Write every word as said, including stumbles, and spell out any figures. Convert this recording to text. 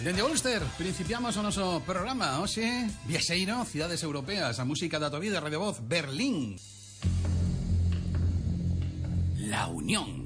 Dende Ulster, principiamos o noso programa. Hoxe, viaxeiro, cidades europeas, a música da tua vida, Radio Voz, Berlín. La Unión.